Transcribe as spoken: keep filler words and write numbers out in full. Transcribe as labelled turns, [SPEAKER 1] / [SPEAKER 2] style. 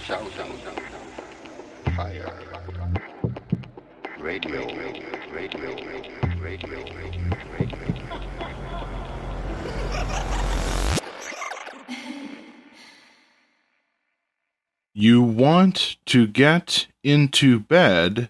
[SPEAKER 1] shouting higher. Radio, radio, radio, radio, radio, radio.
[SPEAKER 2] You want to get into bed